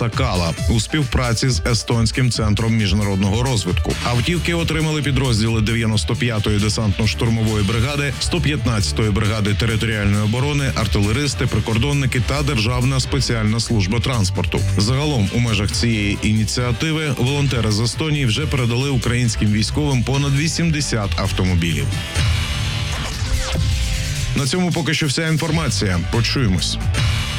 Сакала у співпраці з Естонським центром міжнародного розвитку. Автівки отримали підрозділи 95-ї десантно-штурмової бригади, 115-ї бригади територіальної оборони, артилеристи, прикордонники та Державна спеціальна служба транспорту. Загалом у межах цієї ініціативи волонтери з Естонії вже передали українським військовим понад 80 автомобілів. На цьому поки що вся інформація. Почуємось.